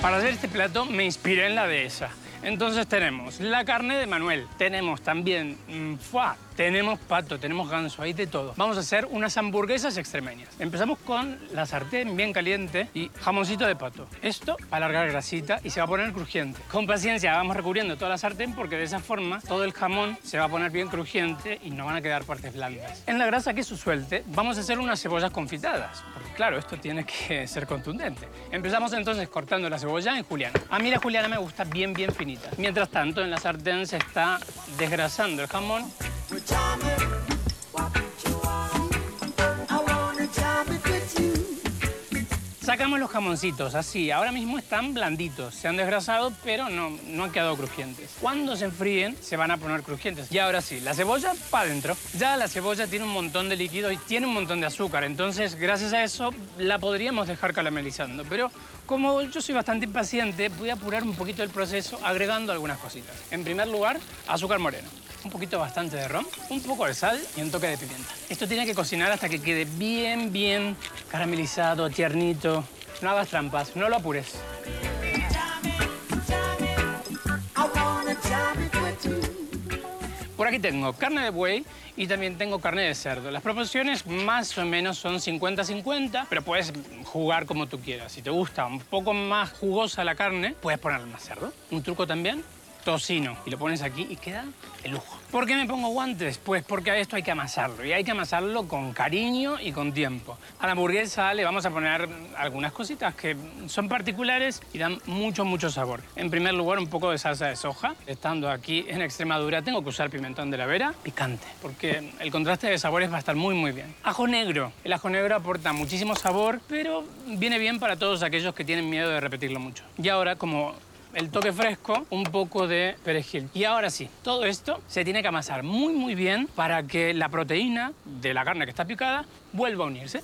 Para hacer este plato me inspiré en la dehesa. Entonces tenemos la carne de Manuel, tenemos también foie, tenemos pato, tenemos ganso, hay de todo. Vamos a hacer unas hamburguesas extremeñas. Empezamos con la sartén bien caliente y jamoncito de pato. Esto va a alargar grasita y se va a poner crujiente. Con paciencia vamos recubriendo toda la sartén porque de esa forma todo el jamón se va a poner bien crujiente y no van a quedar partes blandas. En la grasa que eso suelte vamos a hacer unas cebollas confitadas, porque claro, esto tiene que ser contundente. Empezamos entonces cortando la cebolla en juliana. A mí la juliana me gusta bien finita. Mientras tanto, en la sartén se está desgrasando el jamón. Sacamos los jamoncitos, así. Ahora mismo están blanditos. Se han desgrasado, pero no han quedado crujientes. Cuando se enfríen, se van a poner crujientes. Y ahora sí, la cebolla para adentro. Ya la cebolla tiene un montón de líquido y tiene un montón de azúcar. Entonces, gracias a eso, la podríamos dejar caramelizando. Pero como yo soy bastante impaciente, voy a apurar un poquito el proceso agregando algunas cositas. En primer lugar, azúcar moreno. Un poquito bastante de ron, un poco de sal y un toque de pimienta. Esto tiene que cocinar hasta que quede bien caramelizado, tiernito. No hagas trampas, no lo apures. Por aquí tengo carne de buey y también tengo carne de cerdo. Las proporciones más o menos son 50-50, pero puedes jugar como tú quieras. Si te gusta un poco más jugosa la carne, puedes ponerle más cerdo. Un truco también, tocino. Y lo pones aquí y queda de lujo. ¿Por qué me pongo guantes? Pues porque a esto hay que amasarlo. Y hay que amasarlo con cariño y con tiempo. A la hamburguesa le vamos a poner algunas cositas que son particulares y dan mucho sabor. En primer lugar, un poco de salsa de soja. Estando aquí en Extremadura, tengo que usar pimentón de la Vera picante, porque el contraste de sabores va a estar muy bien. Ajo negro. El ajo negro aporta muchísimo sabor, pero viene bien para todos aquellos que tienen miedo de repetirlo mucho. Y ahora, como el toque fresco, un poco de perejil. Y ahora sí, todo esto se tiene que amasar muy bien para que la proteína de la carne que está picada vuelva a unirse.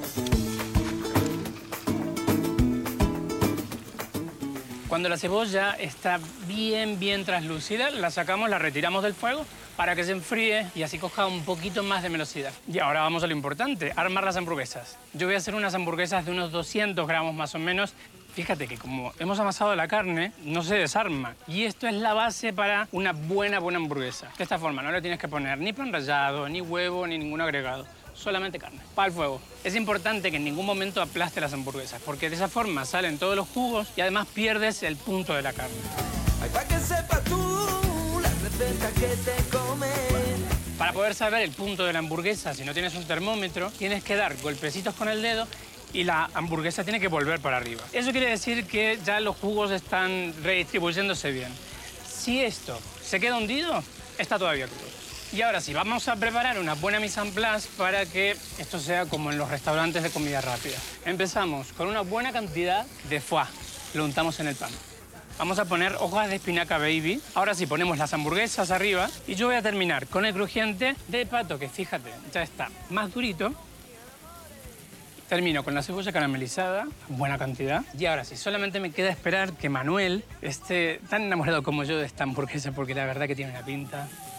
Cuando la cebolla está bien translúcida, la sacamos, la retiramos del fuego para que se enfríe y así coja un poquito más de velocidad. Y ahora vamos a lo importante, armar las hamburguesas. Yo voy a hacer unas hamburguesas de unos 200 gramos más o menos. Fíjate que como hemos amasado la carne, no se desarma. Y esto es la base para una buena hamburguesa. De esta forma, no le tienes que poner ni pan rallado, ni huevo, ni ningún agregado. Solamente carne, para el fuego. Es importante que en ningún momento aplaste las hamburguesas, porque de esa forma salen todos los jugos y además pierdes el punto de la carne. Ay, pa' que sepas tú la receta que te comes. Para poder saber el punto de la hamburguesa, si no tienes un termómetro, tienes que dar golpecitos con el dedo y la hamburguesa tiene que volver para arriba. Eso quiere decir que ya los jugos están redistribuyéndose bien. Si esto se queda hundido, está todavía crudo. Y ahora sí, vamos a preparar una buena mise en place para que esto sea como en los restaurantes de comida rápida. Empezamos con una buena cantidad de foie. Lo untamos en el pan. Vamos a poner hojas de espinaca baby. Ahora sí, ponemos las hamburguesas arriba. Y yo voy a terminar con el crujiente de pato, que fíjate, ya está más durito. Termino con la cebolla caramelizada, buena cantidad. Y ahora sí, solamente me queda esperar que Manuel esté tan enamorado como yo de esta hamburguesa, porque la verdad que tiene una pinta.